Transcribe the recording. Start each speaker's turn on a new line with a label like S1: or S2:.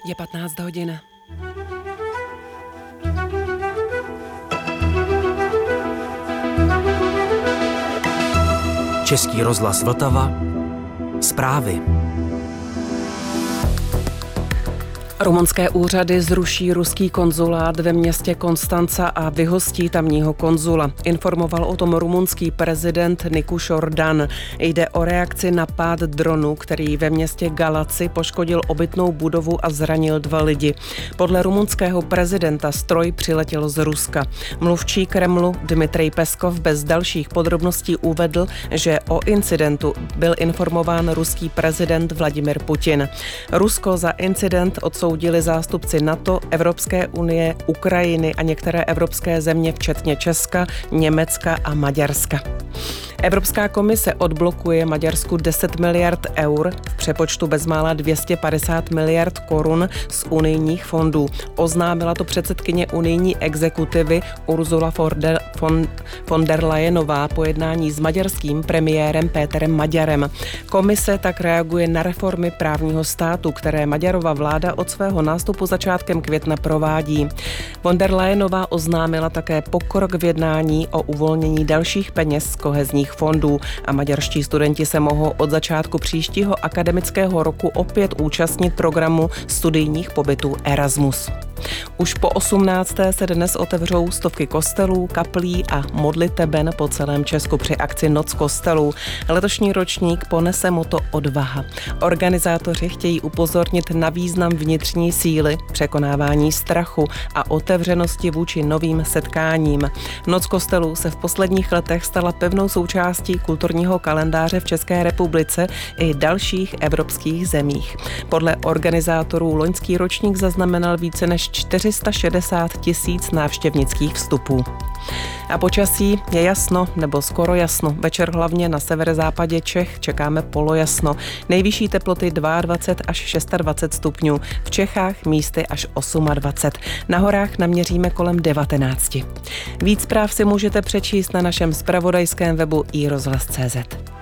S1: Je 15 hodin.
S2: Český rozhlas Vltava. Zprávy.
S1: Rumunské úřady zruší ruský konzulát ve městě Konstanca a vyhostí tamního konzula. Informoval o tom rumunský prezident Nicu Jordan. Jde o reakci na pád dronu, který ve městě Galați poškodil obytnou budovu a zranil 2 lidi. Podle rumunského prezidenta stroj přiletěl z Ruska. Mluvčí Kremlu Dmitrij Peskov bez dalších podrobností uvedl, že o incidentu byl informován ruský prezident Vladimir Putin. Rusko za incident odsoudili zástupci NATO, Evropské unie, Ukrajiny a některé evropské země, včetně Česka, Německa a Maďarska. Evropská komise odblokuje Maďarsku 10 miliard eur, v přepočtu bezmála 250 miliard korun z unijních fondů. Oznámila to předsedkyně unijní exekutivy Ursula von der Leyenová po jednání s maďarským premiérem Péterem Maďarem. Komise tak reaguje na reformy právního státu, které Maďarova vláda od svého nástupu začátkem května provádí. Von der Leyenová oznámila také pokrok v jednání o uvolnění dalších peněz z kohezních fondů a maďarští studenti se mohou od začátku příštího akademického roku opět účastnit programu studijních pobytů Erasmus. Už po 18. se dnes otevřou stovky kostelů, kaplí a modliteben po celém Česku při akci Noc kostelů. Letošní ročník ponese motto Odvaha. Organizátoři chtějí upozornit na význam vnitřní síly, překonávání strachu a otevřenosti vůči novým setkáním. Noc kostelů se v posledních letech stala pevnou součástí kulturního kalendáře v České republice i dalších evropských zemích. Podle organizátorů loňský ročník zaznamenal více než 460 000 návštěvnických vstupů. A počasí je jasno nebo skoro jasno. Večer hlavně na severozápadě Čech čekáme polojasno. Nejvyšší teploty 22 až 26 stupňů. V Čechách místy až 28. Na horách naměříme kolem 19. Víc zpráv si můžete přečíst na našem zpravodajském webu iRozhlas.cz.